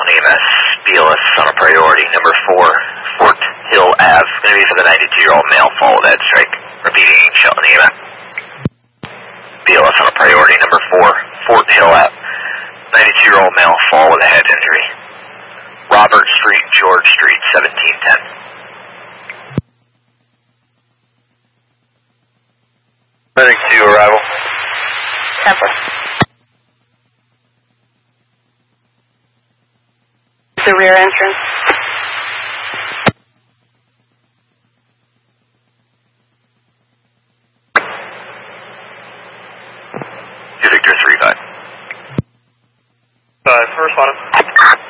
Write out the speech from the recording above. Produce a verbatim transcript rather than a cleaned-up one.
Shelton E M S, B L S on a priority, number four, Fort Hill Avenue. Going to be for the ninety-two-year-old male, follow that strike. Repeating, Shelton E M S. B L S on a priority, number four, Fort Hill Avenue. ninety-two-year-old male, fall with a head injury. Robert Street, George Street, seventeen ten. Medic two, arrival. Temper. The rear entrance.